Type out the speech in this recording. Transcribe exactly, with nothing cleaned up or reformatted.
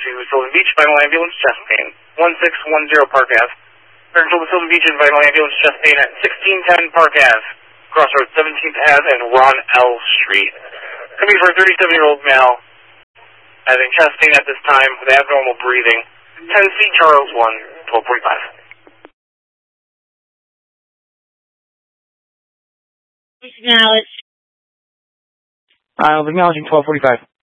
to Sylvan Beach, Vital Ambulance, chest pain. one six one zero Park Ave. Turn to Sylvan Beach and Vital Ambulance, chest pain at sixteen ten Park Ave. Crossroads seventeenth Ave and Ron L. Street. Coming for a thirty-seven-year-old male having chest pain at this time with abnormal breathing. ten C Charles one, twelve forty-five. Now it's... I'll be acknowledging twelve forty-five.